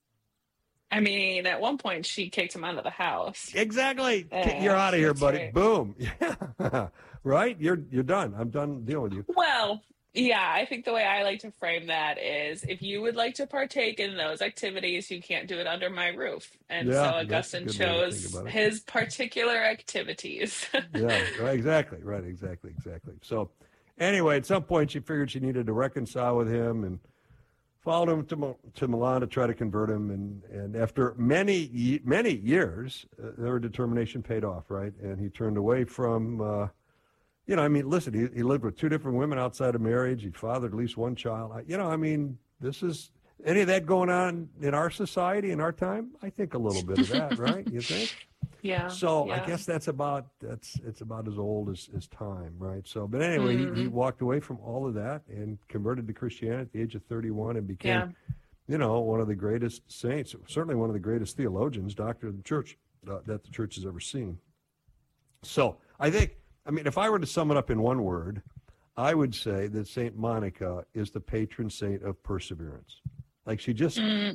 I mean, at one point she kicked him out of the house. Exactly. Yeah, You're out of here, that's buddy. right. Boom. Yeah. Right? You're you're done. I'm done dealing with you. Well, yeah, I think the way I like to frame that is if you would like to partake in those activities, you can't do it under my roof. And Yeah, so that's a Augustine good way to chose think about it. his particular activities. Yeah. Right, exactly. Right. Exactly. Exactly. So anyway, at some point she figured she needed to reconcile with him and followed him to Mil- to Milan to try to convert him, and and after many ye- many years, uh, their determination paid off, right? And he turned away from, uh, you know, I mean, listen, he, he lived with two different women outside of marriage. He fathered at least one child. I, you know, I mean, this is any of that going on in our society in our time? I think a little bit of that, right? You think? Yeah. So yeah. I guess that's about that's it's about as old as, as time, right? So, but anyway, Mm-hmm. he, he walked away from all of that and converted to Christianity at the age of thirty-one and became, Yeah. you know, one of the greatest saints, certainly one of the greatest theologians, doctor of the church uh, that the church has ever seen. So I think, I mean, if I were to sum it up in one word, I would say that Saint Monica is the patron saint of perseverance. Like she just, Mm,